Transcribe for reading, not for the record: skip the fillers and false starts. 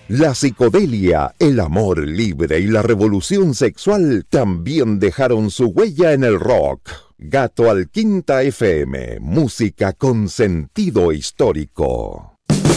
La psicodelia, el amor libre y la revolución sexual también dejaron su huella en el rock. Gato al Quinta FM, música con sentido histórico.